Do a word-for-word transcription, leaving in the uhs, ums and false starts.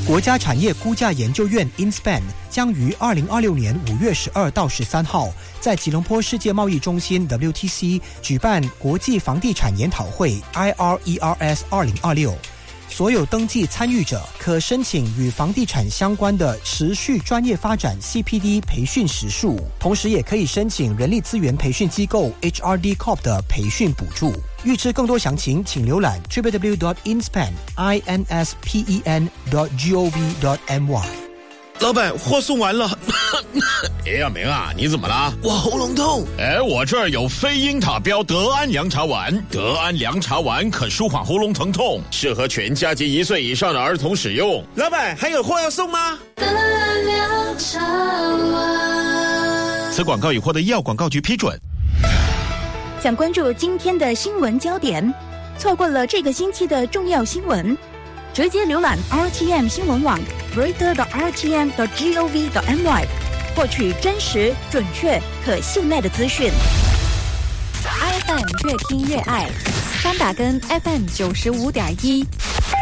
国家产业估价研究院 InSpan 将于二零二六年五月十二到十三号在吉隆坡世界贸易中心 W T C 举办国际房地产研讨会 I R E R S 二零二六。所有登记参与者可申请与房地产相关的持续专业发展 C P D 培训时数，同时也可以申请人力资源培训机构 H R D Corp 的培训补助。预知更多详情，请浏览 double-u double-u double-u dot inspan dot gov dot my。 老板，货送完了。 哎呀，明啊，你怎么了？ 我喉咙痛。 哎，我这儿有非英塔标德安凉茶丸，德安凉茶丸可舒缓喉咙疼痛，适合全家及一岁以上的儿童使用。 老板，还有货要送吗？ 德安凉茶丸。 此广告已获得医药广告局批准。 想关注今天的新闻焦点，错过了这个星期的重要新闻，直接浏览 R T M 新闻网 greater dot r t m dot gov dot my， 获取真实、准确、可信赖的资讯。 F M 越听越爱，三打根 F M 九十五点一。